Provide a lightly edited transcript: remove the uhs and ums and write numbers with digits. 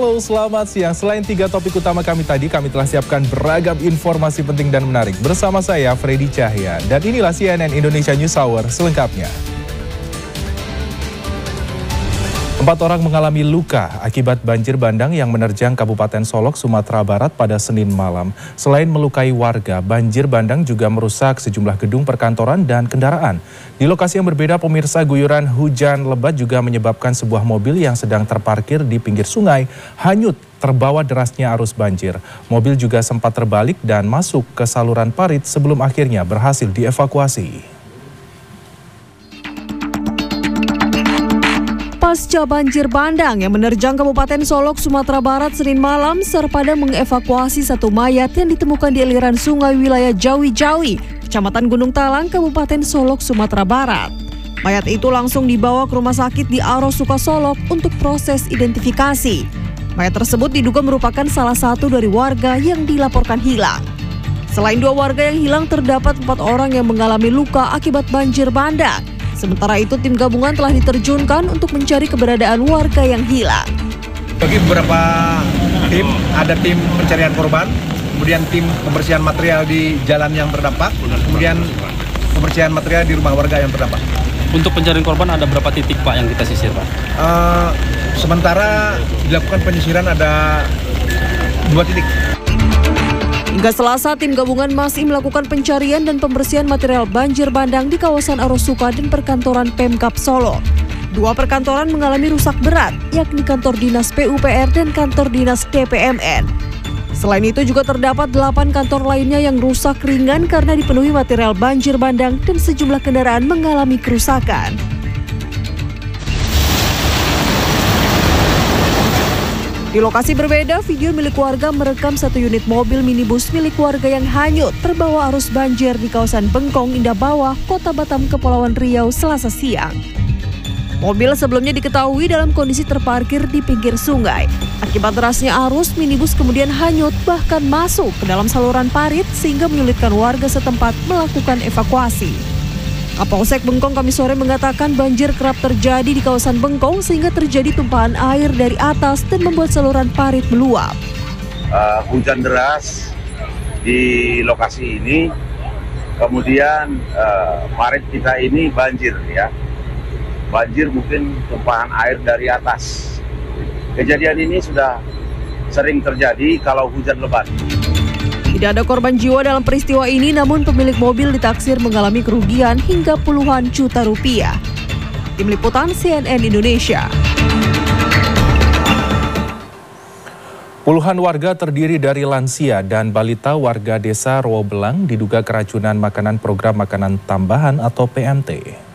Halo, selamat siang. Selain 3 topik utama kami tadi, kami telah siapkan beragam informasi penting dan menarik. Bersama saya, Freddy Cahya. Dan inilah CNN Indonesia News Hour selengkapnya. 4 orang mengalami luka akibat banjir bandang yang menerjang Kabupaten Solok, Sumatera Barat pada Senin malam. Selain melukai warga, banjir bandang juga merusak sejumlah gedung perkantoran dan kendaraan. Di lokasi yang berbeda, pemirsa, guyuran hujan lebat juga menyebabkan sebuah mobil yang sedang terparkir di pinggir sungai hanyut terbawa derasnya arus banjir. Mobil juga sempat terbalik dan masuk ke saluran parit sebelum akhirnya berhasil dievakuasi. Pasca banjir bandang yang menerjang Kabupaten Solok, Sumatera Barat Senin malam, Serpada mengevakuasi satu mayat yang ditemukan di aliran sungai wilayah Jawi-Jawi, Kecamatan Gunung Talang, Kabupaten Solok, Sumatera Barat. Mayat itu langsung dibawa ke rumah sakit di Aros Sukasolok untuk proses identifikasi. Mayat tersebut diduga merupakan salah satu dari warga yang dilaporkan hilang. Selain 2 warga yang hilang, terdapat 4 orang yang mengalami luka akibat banjir bandang. Sementara itu, tim gabungan telah diterjunkan untuk mencari keberadaan warga yang hilang. Bagi beberapa tim, ada tim pencarian korban, kemudian tim pembersihan material di jalan yang terdampak, kemudian pembersihan material di rumah warga yang terdampak. Untuk pencarian korban ada berapa titik, Pak, yang kita sisir, Pak? Sementara dilakukan penyisiran ada 2 titik. Hingga Selasa, tim gabungan masih melakukan pencarian dan pembersihan material banjir bandang di kawasan Arosuka dan perkantoran Pemkab Solo. 2 perkantoran mengalami rusak berat, yakni kantor dinas PUPR dan kantor dinas DPMN. Selain itu juga terdapat 8 kantor lainnya yang rusak ringan karena dipenuhi material banjir bandang dan sejumlah kendaraan mengalami kerusakan. Di lokasi berbeda, video milik warga merekam 1 unit mobil minibus milik warga yang hanyut terbawa arus banjir di kawasan Bengkong, Indah Bawah, Kota Batam, Kepulauan Riau, Selasa siang. Mobil sebelumnya diketahui dalam kondisi terparkir di pinggir sungai. Akibat derasnya arus, minibus kemudian hanyut bahkan masuk ke dalam saluran parit sehingga menyulitkan warga setempat melakukan evakuasi. Kapolsek Bengkong Kamis sore mengatakan banjir kerap terjadi di kawasan Bengkong sehingga terjadi tumpahan air dari atas dan membuat saluran parit meluap. Hujan deras di lokasi ini, kemudian parit kita ini banjir ya. Banjir mungkin tumpahan air dari atas. Kejadian ini sudah sering terjadi kalau hujan lebat. Tidak ada korban jiwa dalam peristiwa ini, namun pemilik mobil ditaksir mengalami kerugian hingga puluhan juta rupiah. Tim Liputan CNN Indonesia. Puluhan warga terdiri dari lansia dan balita warga desa Rowobelang diduga keracunan makanan program makanan tambahan atau PMT.